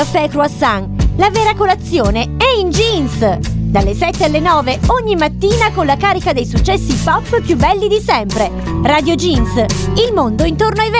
Caffè Croissant, la vera colazione è in Jeans! Dalle 7 alle 9 ogni mattina con la carica dei successi pop più belli di sempre. Radio Jeans, il mondo intorno ai